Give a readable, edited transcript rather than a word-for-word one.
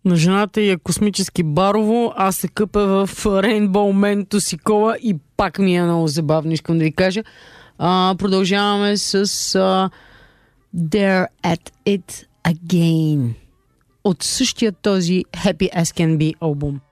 На жената е космически барово, аз се къпя в Rainbow Man to си кола и пак ми е много забавно, искам да ви кажа. Продължаваме с They're at It Again от същия този Happy As Can Be албум.